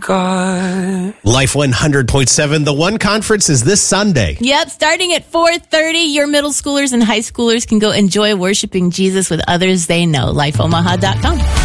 God. Life 100.7, the One Conference is this Sunday. Yep, starting at 4:30, your middle schoolers and high schoolers can go enjoy worshiping Jesus with others they know. LifeOmaha.com.